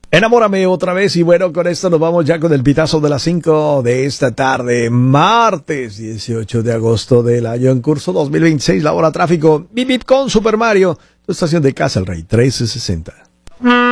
Enamórame otra vez y bueno, con esto nos vamos ya con el pitazo de las 5 de esta tarde, martes 18 de agosto del año en curso 2026, la hora tráfico, Bip Bip con Super Mario, tu estación de casa, el Rey 1360.